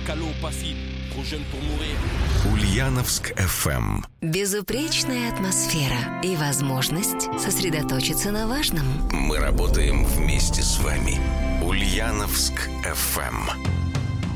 Ульяновск FM. Безупречная атмосфера и возможность сосредоточиться на важном. Мы работаем вместе с вами. Ульяновск FM.